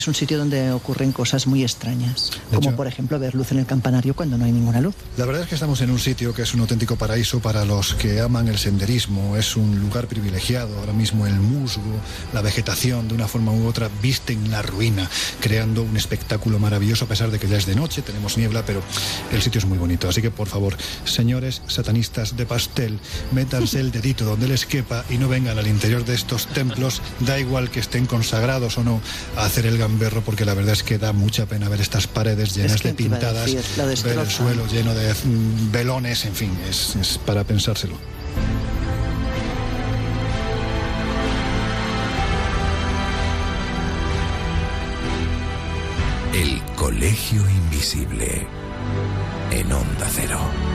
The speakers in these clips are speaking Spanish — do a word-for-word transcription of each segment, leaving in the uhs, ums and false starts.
Es un sitio donde ocurren cosas muy extrañas, De como hecho, por ejemplo ver luz en el campanario cuando no hay ninguna luz. La verdad es que estamos en un sitio que es un auténtico paraíso para los que aman el senderismo. Es un lugar privilegiado. Ahora mismo el musgo, la vegetación, de una forma u otra, visten la ruina, creando un espectáculo maravilloso a pesar de que ya es de noche, tenemos niebla, pero el sitio es muy bonito. Así que, por favor, señores satanistas de pastel, métanse el dedito donde les quepa y no vengan al interior de estos templos, da igual que estén consagrados o no, a hacer el gamberro, porque la verdad es que da mucha pena ver estas paredes llenas Es que de te iba a pintadas, decir, lo ver el destrozan. suelo lleno de mm, velones, en fin, es, es para pensárselo. El Colegio Invisible en Onda Cero.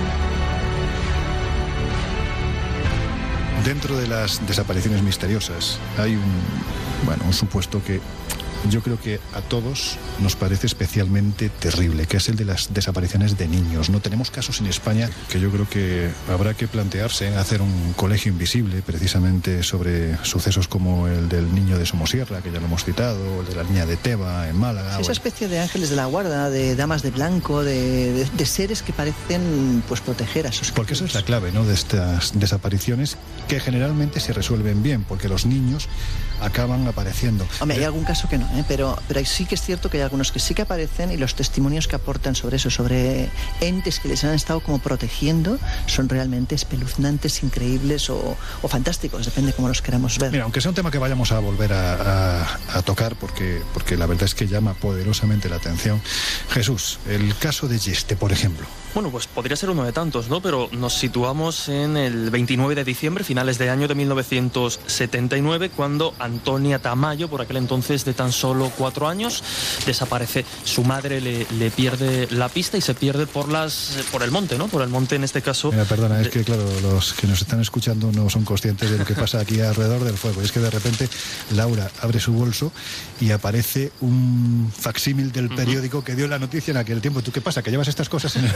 Dentro de las desapariciones misteriosas hay un, bueno, un supuesto que yo creo que a todos nos parece especialmente terrible, que es el de las desapariciones de niños. No tenemos casos en España que yo creo que habrá que plantearse hacer un colegio invisible precisamente sobre sucesos como el del niño de Somosierra, que ya lo hemos citado, o el de la niña de Teba en Málaga. Esa bueno. especie de ángeles de la guarda, de damas de blanco, de, de, de seres que parecen pues proteger a sus Porque esa es la criaturas. clave, ¿no?, de estas desapariciones, que generalmente se resuelven bien, porque los niños acaban apareciendo. Hombre, hay Eh, algún caso que no, ¿eh? pero, pero sí que es cierto que hay algunos que sí que aparecen, y los testimonios que aportan sobre eso, sobre entes que les han estado como protegiendo, son realmente espeluznantes, increíbles o, o fantásticos, depende cómo los queramos ver. Mira, aunque sea un tema que vayamos a volver a, a- a tocar, porque, porque la verdad es que llama poderosamente la atención. Jesús, el caso de Yeste, por ejemplo. Bueno, pues podría ser uno de tantos, ¿no? Pero nos situamos en el veintinueve de diciembre, finales de año de mil novecientos setenta y nueve, cuando Antonia Tamayo, por aquel entonces de tan solo cuatro años, desaparece. Su madre le, le pierde la pista y se pierde por las por el monte, ¿no? Por el monte, en este caso. Mira, perdona, es de- que claro, los que nos están escuchando no son conscientes de lo que pasa aquí alrededor del fuego. Y es que de repente Laura abre su bolso y aparece un facsímil del periódico que dio la noticia en aquel tiempo. ¿Tú qué pasa? ¿Que llevas estas cosas en el...?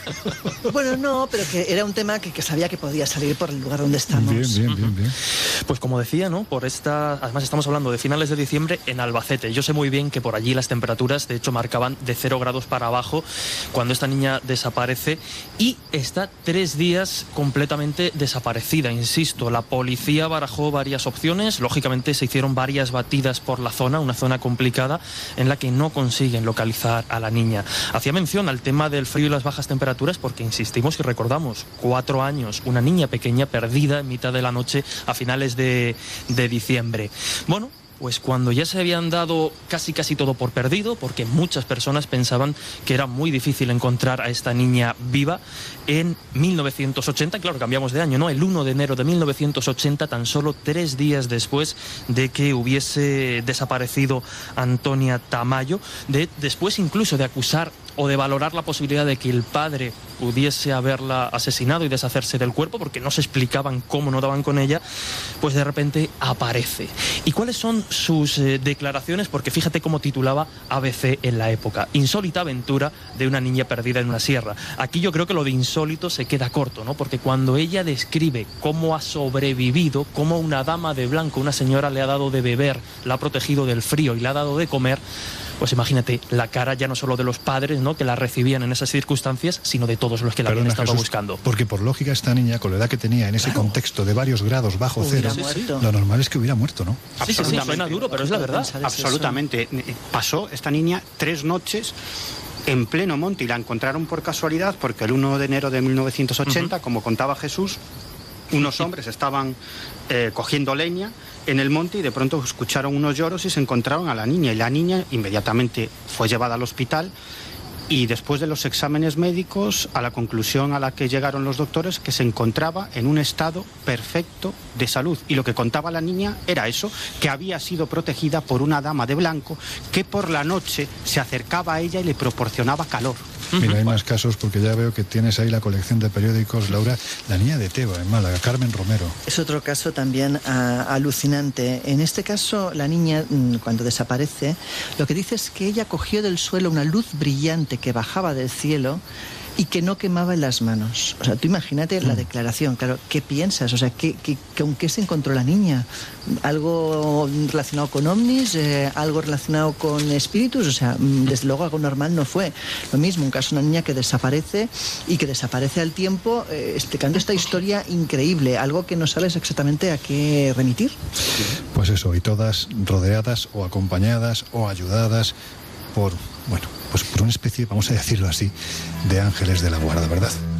Bueno, no, pero que era un tema que, que sabía que podía salir por el lugar donde estamos. Bien, bien, bien, bien. Pues como decía, ¿no? Por esta, además estamos hablando de finales de diciembre en Albacete. Yo sé muy bien que por allí las temperaturas, de hecho, marcaban de cero grados para abajo cuando esta niña desaparece y está tres días completamente desaparecida. Insisto, la policía barajó varias opciones. Lógicamente se hicieron varias batidas por la zona, una zona complicada en la que no consiguen localizar a la niña. Hacía mención al tema del frío y las bajas temperaturas porque insistimos y recordamos, cuatro años, una niña pequeña perdida en mitad de la noche a finales de, de diciembre. Bueno, pues cuando ya se habían dado casi casi todo por perdido, porque muchas personas pensaban que era muy difícil encontrar a esta niña viva, en mil novecientos ochenta, claro, cambiamos de año, ¿no? El uno de enero de mil novecientos ochenta, tan solo tres días después de que hubiese desaparecido Antonia Tamayo, de, después incluso de acusar o de valorar la posibilidad de que el padre pudiese haberla asesinado y deshacerse del cuerpo, porque no se explicaban cómo no daban con ella, pues de repente aparece. ¿Y cuáles son sus eh, declaraciones? Porque fíjate cómo titulaba A B C en la época: insólita aventura de una niña perdida en una sierra. Aquí yo creo que lo de insólito se queda corto, ¿no? Porque cuando ella describe cómo ha sobrevivido, cómo una dama de blanco, una señora, le ha dado de beber, la ha protegido del frío y le ha dado de comer, pues imagínate la cara ya no solo de los padres, ¿no?, que la recibían en esas circunstancias, sino de todos los que la habían Perdona, estado Jesús, buscando. porque por lógica esta niña, con la edad que tenía, en ese Claro. contexto de varios grados bajo Hubiera cero, muerto. lo normal es que hubiera muerto, ¿no? Sí, sí, sí, suena duro, pero es la verdad. Pensar es eso. Absolutamente. Pasó esta niña tres noches en pleno monte y la encontraron por casualidad porque el uno de enero de mil novecientos ochenta, uh-huh. como contaba Jesús, unos hombres estaban eh, cogiendo leña en el monte y de pronto escucharon unos lloros y se encontraron a la niña. Y la niña inmediatamente fue llevada al hospital y después de los exámenes médicos, a la conclusión a la que llegaron los doctores, que se encontraba en un estado perfecto de salud. Y lo que contaba la niña era eso, que había sido protegida por una dama de blanco que por la noche se acercaba a ella y le proporcionaba calor. Mira, hay más casos porque ya veo que tienes ahí la colección de periódicos, Laura. La niña de Teba, en Málaga, Carmen Romero. Es otro caso también ah, alucinante. En este caso, la niña, mm, cuando desaparece, lo que dice es que ella cogió del suelo una luz brillante que bajaba del cielo y que no quemaba en las manos. O sea, tú imagínate la declaración, claro, ¿qué piensas? O sea, ¿qué, qué, ¿con qué se encontró la niña? ¿Algo relacionado con ovnis? Eh, ¿Algo relacionado con espíritus? O sea, desde luego algo normal no fue. Lo mismo, un caso de una niña que desaparece y que desaparece al tiempo, eh, explicando esta historia increíble, algo que no sabes exactamente a qué remitir. Pues eso, y todas rodeadas o acompañadas o ayudadas por, bueno, pues por una especie, vamos a decirlo así, de ángeles de la guarda, ¿verdad?